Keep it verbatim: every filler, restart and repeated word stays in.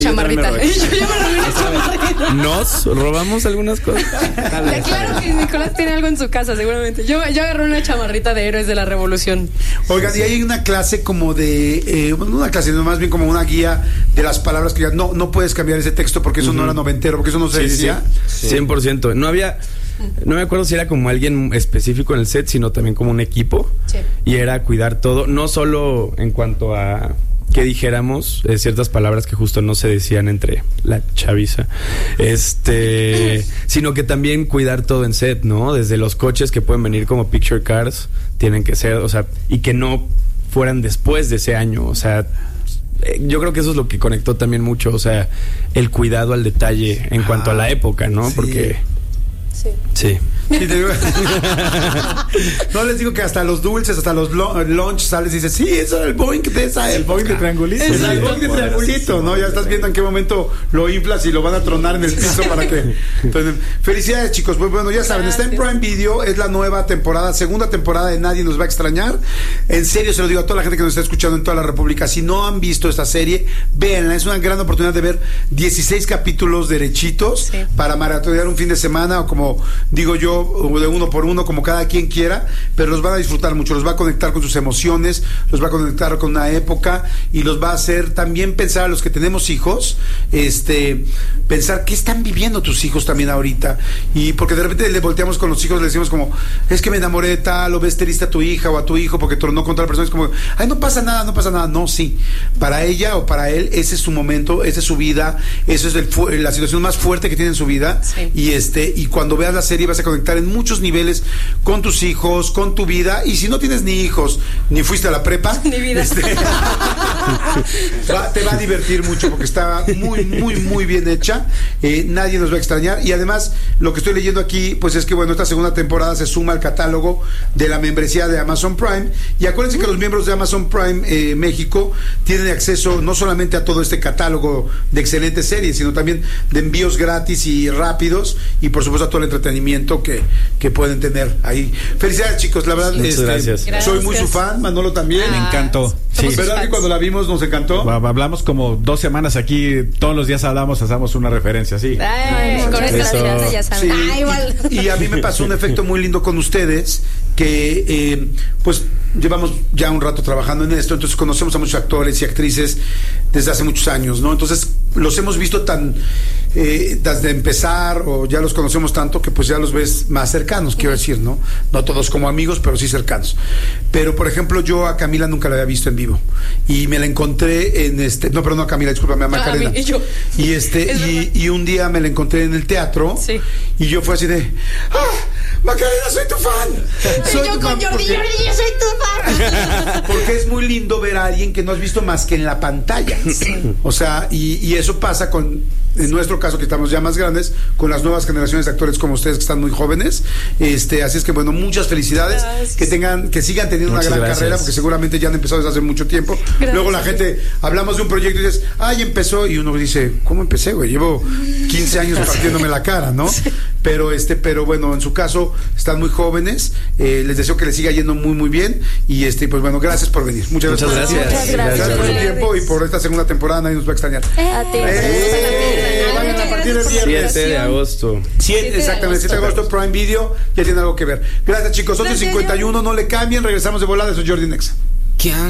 chamarrita. Yo, yo me robé una chamarrita. ¿Nos robamos algunas cosas? Vez, claro que Nicolás tiene algo en su casa, seguramente. Yo, yo agarré una chamarrita de Héroes de la Revolución. Oigan, y hay una clase como de, eh, bueno, una clase, no, más bien como una guía de las palabras que ya no, no puedes cambiar ese texto porque eso uh-huh. no era noventero, porque eso no se sí, decía. Sí. cien por ciento. No había, no me acuerdo si era como alguien específico en el set, sino también como un equipo. Sí. Y era cuidar todo, no solo en cuanto a que dijéramos eh, ciertas palabras que justo no se decían entre la chaviza, este, sino que también cuidar todo en set, ¿no? Desde los coches que pueden venir como picture cars, tienen que ser, o sea, y que no fueran después de ese año, o sea, eh, yo creo que eso es lo que conectó también mucho, o sea, el cuidado al detalle en cuanto ah, a la época, ¿no? Sí. Porque sí. Sí. Sí, te digo. No les digo que hasta los dulces, hasta los lunch sales y dices, sí, eso era el Boeing de esa el Boeing de triangulito. Es el Boeing de triangulito, ¿no? Ya estás viendo en qué momento lo inflas y lo van a tronar en el piso para que. Entonces, felicidades, chicos. Pues bueno, ya saben, está en Prime Video, es la nueva temporada, segunda temporada de Nadie Nos Va a Extrañar. En serio, se lo digo a toda la gente que nos está escuchando en toda la República. Si no han visto esta serie, véanla. Es una gran oportunidad de ver dieciséis capítulos derechitos sí. para maratonear un fin de semana, o como digo yo, de uno por uno, como cada quien quiera, pero los van a disfrutar mucho, los va a conectar con sus emociones, los va a conectar con una época y los va a hacer también pensar a los que tenemos hijos, este, pensar qué están viviendo tus hijos también ahorita, y porque de repente le volteamos con los hijos, le decimos como, es que me enamoré de tal, o ves triste a tu hija o a tu hijo porque tronó contra la persona, es como, ay, no pasa nada, no pasa nada, no, sí, para ella o para él, ese es su momento, esa es su vida, eso es el, la situación más fuerte que tiene en su vida, sí. y este, y cuando veas la serie vas a conectar en muchos niveles con tus hijos, con tu vida, y si no tienes ni hijos, ni fuiste a la prepa, ni vida. Este, va, te va a divertir mucho porque está muy, muy, muy bien hecha. Eh, nadie nos va a extrañar, y además lo que estoy leyendo aquí, pues es que bueno, esta segunda temporada se suma al catálogo de la membresía de Amazon Prime, y acuérdense que los miembros de Amazon Prime eh, México tienen acceso no solamente a todo este catálogo de excelentes series, sino también de envíos gratis y rápidos, y por supuesto a todo el entretenimiento que que pueden tener ahí. Felicidades, chicos, la verdad, muchas este, gracias. Soy muy su fan, Manolo también. Ah, me encantó. Sí. ¿Verdad que cuando la vimos nos encantó? Hablamos como dos semanas aquí, todos los días hablamos, hacemos una referencia, sí. Ay, con esta ya saben. Sí, ah, igual. Y, y a mí me pasó un efecto muy lindo con ustedes, que eh, pues llevamos ya un rato trabajando en esto, entonces conocemos a muchos actores y actrices desde hace muchos años, ¿no? Entonces los hemos visto tan eh, desde empezar, o ya los conocemos tanto que pues ya los ves más cercanos, quiero decir, ¿no? No todos como amigos, pero sí cercanos. Pero por ejemplo, yo a Camila nunca la había visto en vivo, y me la encontré en este, no, pero no a Camila, discúlpame, a Macarena. Ah, a mí, y, yo. y este y, y un día me la encontré en el teatro, sí. y yo fue así de, ¡ah! Macarena, soy tu fan. Soy yo tu con fan Jordi, porque, Jordi, yo soy tu fan. Porque es muy lindo ver a alguien que no has visto más que en la pantalla. Sí. O sea, y, y eso pasa con, en nuestro caso, que estamos ya más grandes, con las nuevas generaciones de actores como ustedes que están muy jóvenes. Este, así es que bueno, muchas felicidades. Gracias. Que tengan, que sigan teniendo muchas una gran gracias. carrera, porque seguramente ya han empezado desde hace mucho tiempo. Gracias. Luego la gente, hablamos de un proyecto y dices, ay, empezó, y uno dice, ¿cómo empecé, güey? Llevo quince años partiéndome la cara, ¿no? Sí. Pero este, pero bueno, en su caso están muy jóvenes, eh, les deseo que les siga yendo muy muy bien, y este, pues bueno, gracias por venir. Muchas, Muchas gracias. gracias. Muchas gracias, gracias por su tiempo y por esta segunda temporada. Nadie nos va a extrañar. Eh, a ti. Eh, vayan a partir del viernes. siete de agosto. siete, exactamente, siete de agosto, Prime Video, ya tiene algo que ver. Gracias, chicos. once cincuenta y uno, no le cambien, regresamos de volada. Soy Jordi Nexa.